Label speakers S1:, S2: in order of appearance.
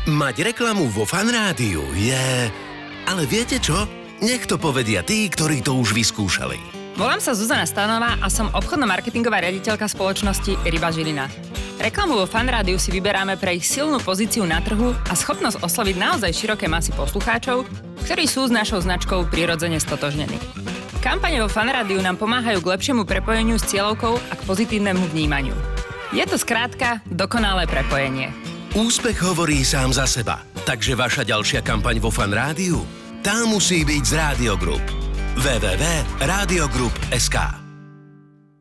S1: Mať reklamu vo Fanrádiu je... Ale viete čo? Nech to povedia tí, ktorí to už vyskúšali.
S2: Volám sa Zuzana Stanová a som obchodno-marketingová riaditeľka spoločnosti Ryba Žilina. Reklamu vo Fanrádiu si vyberáme pre ich silnú pozíciu na trhu a schopnosť osloviť naozaj široké masy poslucháčov, ktorí sú s našou značkou prirodzene stotožnení. Kampane vo Fanrádiu nám pomáhajú k lepšiemu prepojeniu s cieľovkou a k pozitívnemu vnímaniu. Je to skrátka dokonalé prepojenie.
S1: Úspech hovorí sám za seba, takže vaša ďalšia kampaň vo Fanrádiu? Tá musí byť z Rádio Group. www.radiogroup.sk